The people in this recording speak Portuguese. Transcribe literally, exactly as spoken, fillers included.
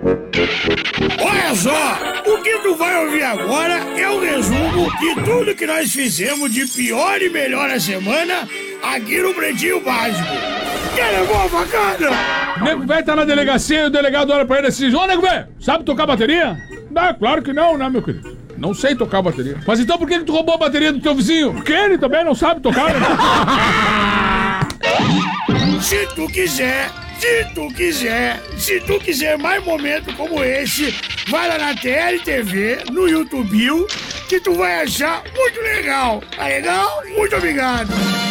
Olha só, o que tu vai ouvir agora é o resumo de tudo que nós fizemos de pior e melhor a semana aqui no Pretinho Básico. Quer levar a facada? Nego velho tá na delegacia e o delegado olha pra ele assim: ô nego velho, sabe tocar bateria? Não, claro que não, né, meu querido? Não sei tocar bateria. Mas então por que, que tu roubou a bateria do teu vizinho? Porque ele também não sabe tocar, né? Se tu quiser, se tu quiser, se tu quiser mais momentos como esse, vai lá na T L T V, no YouTube, que tu vai achar muito legal. Tá legal? Muito obrigado.